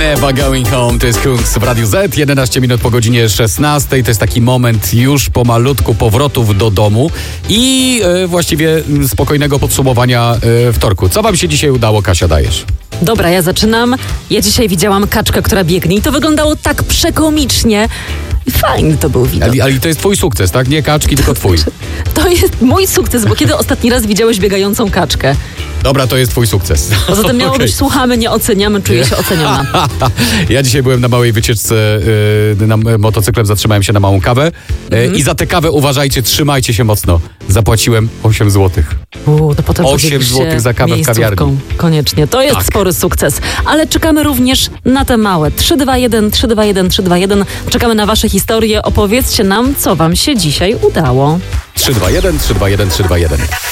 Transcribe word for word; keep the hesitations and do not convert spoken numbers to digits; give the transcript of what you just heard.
Never Going Home, to jest Kungs w Radiu Z, jedenaście minut po godzinie szesnastej, to jest taki moment już pomalutku powrotów do domu i e, właściwie spokojnego podsumowania e, wtorku. Co wam się dzisiaj udało, Kasia, dajesz? Dobra, ja zaczynam. Ja dzisiaj widziałam kaczkę, która biegnie i to wyglądało tak przekomicznie. I fajny to był widok. Ale, ale to jest twój sukces, tak? Nie kaczki, tylko twój. To jest mój sukces, bo kiedy ostatni raz widziałeś biegającą kaczkę? Dobra, to jest twój sukces. Poza tym miało Okay. być słuchamy, nie oceniamy, czuję się oceniona. Ja dzisiaj byłem na małej wycieczce yy, na motocyklem, zatrzymałem się na małą kawę yy, Mhm. i za tę kawę, uważajcie, trzymajcie się mocno. Zapłaciłem osiem złotych. Uuu, to potem osiem podzielisz się złotych za kawę w miejscówką. kawiarni. Koniecznie, to jest Tak. spory sukces. Ale czekamy również na te małe. trzy dwa jeden, trzy dwa jeden, trzy dwa jeden. Czekamy na wasze historie. Opowiedzcie nam, co wam się dzisiaj udało. trzy dwa jeden, trzy dwa jeden, trzy dwa jeden.